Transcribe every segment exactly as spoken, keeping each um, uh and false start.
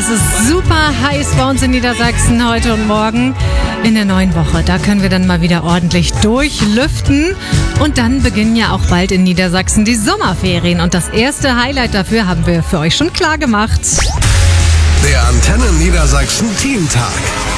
Es ist super heiß bei uns in Niedersachsen heute und morgen in der neuen Woche. Da können wir dann mal wieder ordentlich durchlüften. Und dann beginnen ja auch bald in Niedersachsen die Sommerferien. Und das erste Highlight dafür haben wir für euch schon klar gemacht. Der Antenne Niedersachsen Teamtag.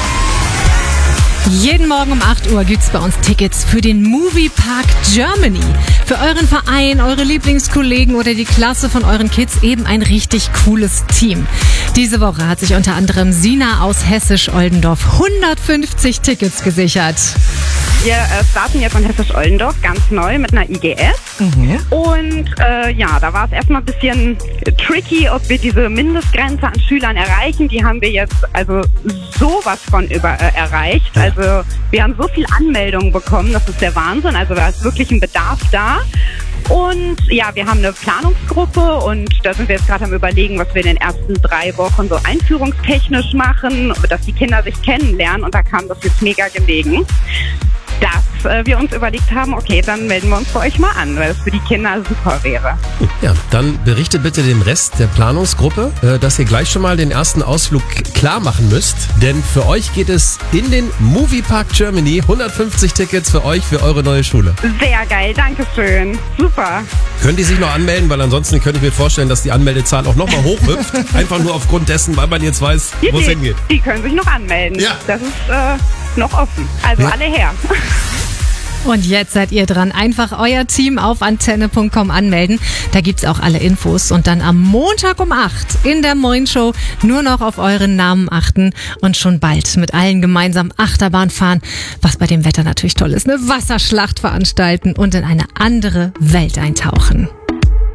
Jeden Morgen um acht Uhr gibt's bei uns Tickets für den Moviepark Germany. Für euren Verein, eure Lieblingskollegen oder die Klasse von euren Kids eben ein richtig cooles Team. Diese Woche hat sich unter anderem Sina aus Hessisch-Oldendorf hundertfünfzig Tickets gesichert. Wir äh, starten jetzt von Hessisch-Oldendorf ganz neu mit einer I G S. Mhm. Und äh, ja, da war es erstmal ein bisschen tricky, ob wir diese Mindestgrenze an Schülern erreichen. Die haben wir jetzt also sowas von über, äh, erreicht. Also wir haben so viel Anmeldungen bekommen, das ist der Wahnsinn. Also da ist wirklich ein Bedarf da. Und ja, wir haben eine Planungsgruppe und da sind wir jetzt gerade am Überlegen, was wir in den ersten drei Wochen so einführungstechnisch machen, dass die Kinder sich kennenlernen, und da kam das jetzt mega gelegen, dass äh, wir uns überlegt haben, okay, dann melden wir uns bei euch mal an, weil das für die Kinder super wäre. Ja, dann berichtet bitte dem Rest der Planungsgruppe, äh, dass ihr gleich schon mal den ersten Ausflug klar machen müsst, denn für euch geht es in den Moviepark Germany. hundertfünfzig Tickets für euch, für eure neue Schule. Sehr geil, danke schön. Super. Können die sich noch anmelden, weil ansonsten könnte ich mir vorstellen, dass die Anmeldezahl auch nochmal hochhüpft. Einfach nur aufgrund dessen, weil man jetzt weiß, wo es hingeht. Die können sich noch anmelden. Ja. Das ist äh, noch offen. Also ja. Alle her. Und jetzt seid ihr dran. Einfach euer Team auf antenne punkt com anmelden. Da gibt's auch alle Infos. Und dann am Montag um acht in der Moin-Show nur noch auf euren Namen achten. Und schon bald mit allen gemeinsam Achterbahn fahren. Was bei dem Wetter natürlich toll ist. Eine Wasserschlacht veranstalten und in eine andere Welt eintauchen.